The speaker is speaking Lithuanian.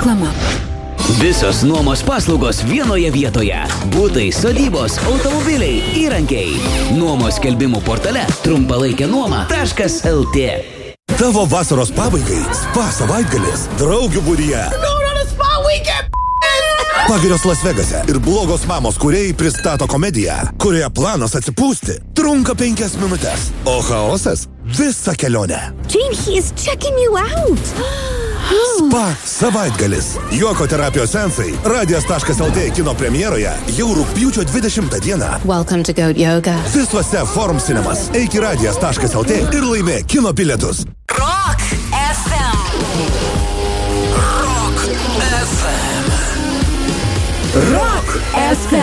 Reklama. Visos nuomos paslaugos vienoje vietoje. Butai, sodybos, automobiliai, įrankiai. Nuomos skelbimų portale trumpalaikėnuoma.lt. Tavo vasaros pabaigai spa savaitgalis draugių būryje. Pagirios Las Vegase ir blogos mamos kūrėjai pristato komediją, kurioje planas atsipūsti trunka 5 minutes, o chaosas visą kelionę. Jane, he is checking you out. Spa savaitgalis. Juoko terapijos sensai Radijas.lt kino premjeroje jau rugpjūčio 20 dieną. Welcome to Goat Yoga. Visuose Forum Cinemas. Eik į Radijas.lt ir laimė kino bilietus. Rock FM. Rock FM. Rock FM.